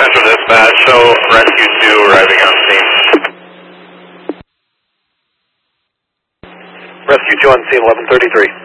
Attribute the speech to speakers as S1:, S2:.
S1: Central Dispatch, show Rescue 2 arriving on scene.
S2: Rescue 2 on scene, 1133.